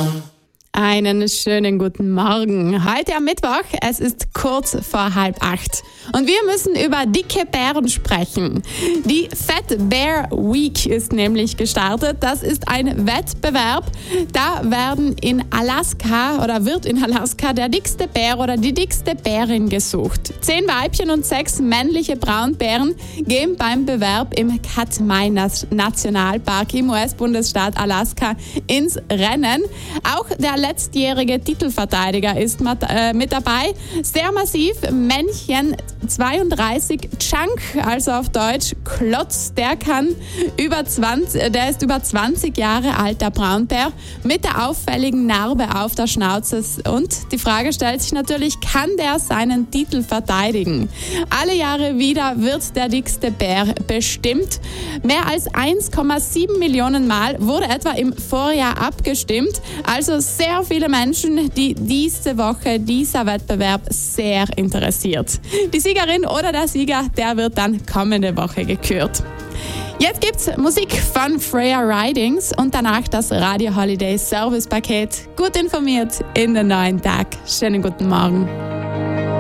Einen schönen guten Morgen. Heute am Mittwoch, es ist kurz vor 7:30 und wir müssen über dicke Bären sprechen. Die Fat Bear Week ist nämlich gestartet. Das ist ein Wettbewerb. Da wird in Alaska der dickste Bär oder die dickste Bärin gesucht. 10 Weibchen und 6 männliche Braunbären gehen beim Bewerb im Katmai Nationalpark im US-Bundesstaat Alaska ins Rennen. Auch der letztjährige Titelverteidiger ist mit dabei. Sehr massiv, Männchen 32 Chunk, also auf Deutsch Klotz. Der ist über 20 Jahre alt, der Braunbär, mit der auffälligen Narbe auf der Schnauze. Und die Frage stellt sich natürlich, kann der seinen Titel verteidigen? Alle Jahre wieder wird der dickste Bär bestimmt. Mehr als 1,7 Millionen Mal wurde etwa im Vorjahr abgestimmt. Also sehr viele Menschen, die diese Woche dieser Wettbewerb sehr interessiert. Die Siegerin oder der Sieger, der wird dann kommende Woche gekürt. Jetzt gibt's Musik von Freya Ridings und danach das Radio Holiday Service Paket. Gut informiert in den neuen Tag. Schönen guten Morgen.